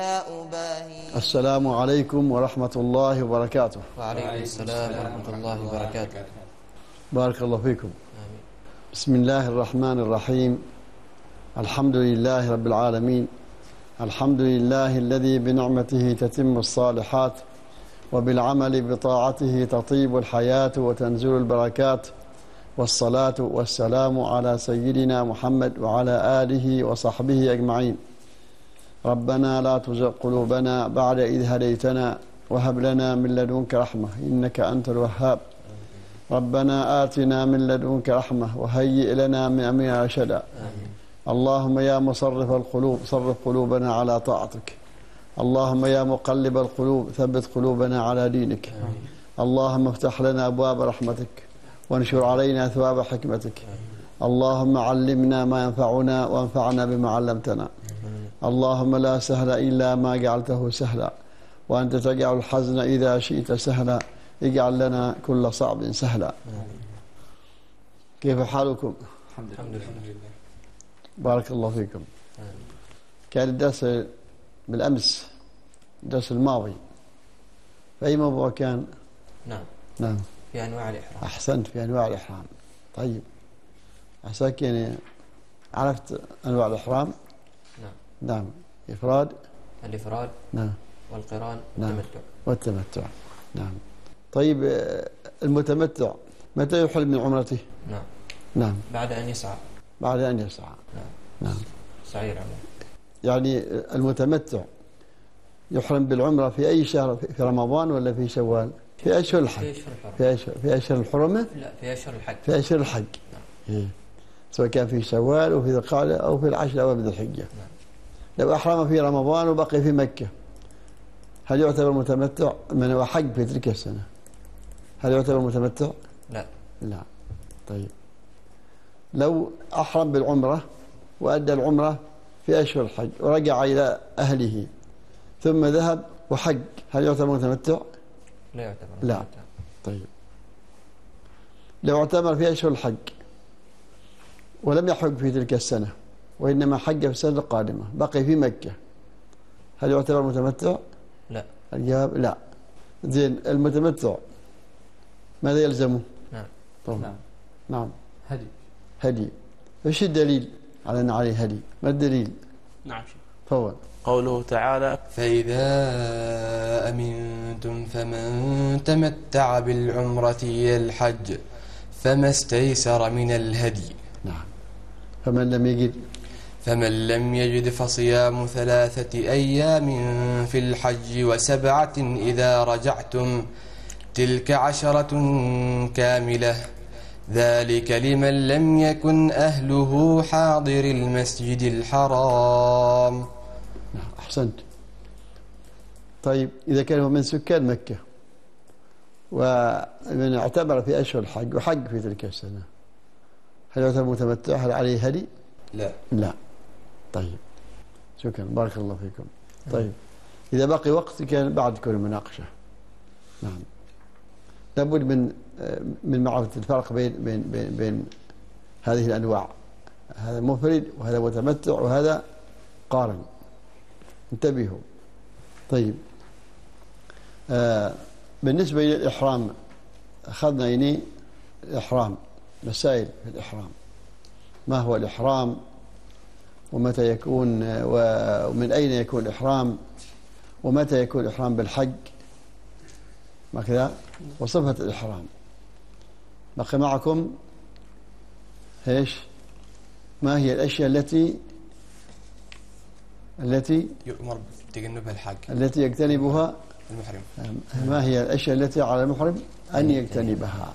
السلام عليكم ورحمة الله وبركاته. وعليكم السلام ورحمة الله وبركاته. بارك الله فيكم. آمين. بسم الله الرحمن الرحيم. الحمد لله رب العالمين. الحمد لله الذي بنعمته تتم الصالحات، وبالعمل بطاعته تطيب الحياة وتنزل البركات، والصلاة والسلام على سيدنا محمد وعلى آله وصحبه أجمعين. ربنا لا تزغ قلوبنا بعد إذ هديتنا وهب لنا من لدنك رحمة إنك أنت الوهاب. ربنا آتنا من لدنك رحمة وهيئ لنا من أمرنا رشدا. اللهم يا مصرف القلوب صرف قلوبنا على طاعتك. اللهم يا مقلب القلوب ثبت قلوبنا على دينك. اللهم افتح لنا أبواب رحمتك وانشر علينا ثواب حكمتك. اللهم علمنا ما ينفعنا وانفعنا بما علمتنا. اللهم لا سهل إلا ما جعلته سهلا، وأنت تجعل الحزن إذا شئت سهلا. اجعل لنا كل صعب سهلا. كيف حالكم؟ الحمد لله. بارك الله فيكم. كان الدرس بالأمس، الدرس الماضي، فأي موضوع كان؟ نعم في أنواع الإحرام. أحسنت، في أنواع الإحرام. طيب عساك يعني عرفت أنواع الإحرام؟ نعم. الإفراد. نعم. والقران. نعم. والتمتع. نعم. طيب المتمتع متى يحرم من عمرته؟ نعم. بعد أن يسعى. نعم. سعي العمرة. يعني المتمتع يحرم بالعمرة في أي شهر؟ في رمضان ولا في شوال؟ في أشهر الحج. في أشهر الحرمة؟ لا، في أشهر الحج. في أشهر الحج. نعم. سواء كان في شوال أو في ذي القعدة أو في العشر الأواخر من ذي الحجة. نعم. لو أحرم في رمضان وبقي في مكة، هل يعتبر متمتع؟ من هو حج في تلك السنة، هل يعتبر متمتع؟ لا. طيب لو أحرم بالعمرة وأدى العمرة في أشهر الحج ورجع إلى أهله ثم ذهب وحج، هل يعتبر متمتع؟ لا يعتبر. لا. طيب لو اعتمر في أشهر الحج ولم يحج في تلك السنة وإنما حج في السنة القادمة بقي في مكة، هل يعتبر متمتع؟ لا. الجواب لا. زين، المتمتع ماذا يلزمه؟ نعم. طبعا. نعم. هدي. ايش الدليل على أن عليه هدي؟ ما الدليل؟ نعم. تفضل. قوله تعالى: فإذا أمنتم فمن تمتع بالعمرة إلى الحج فما استيسر من الهدي. نعم. فمن لم يجد فصيام 3 أيام في الحج و7 إذا رجعتم تلك 10 كاملة ذلك لمن لم يكن أهله حاضر المسجد الحرام. نعم. أحسنت. طيب إذا كان هو من سكان مكة ومن اعتبر في أشهر الحج وحج في تلك السنة، هل يعتبر متمتع؟ هل عليه هدي؟ لا. طيب شكرا، بارك الله فيكم. طيب إذا بقي وقت كان بعد كل مناقشة. نعم. لابد من معرفة الفرق بين هذه الأنواع، هذا منفرد وهذا متمتع وهذا قارن، انتبهوا. طيب بالنسبة للإحرام أخذنا الإحرام، مسائل في الإحرام: ما هو الإحرام، ومتى يكون، ومن أين يكون الإحرام، ومتى يكون الإحرام بالحج، ما كذا، وصفة الإحرام. بقي معكم ايش؟ ما هي الأشياء التي يؤمر بتجنبها الحج، التي يجتنبها المحرم؟ ما هي الأشياء التي على المحرم أن يجتنبها؟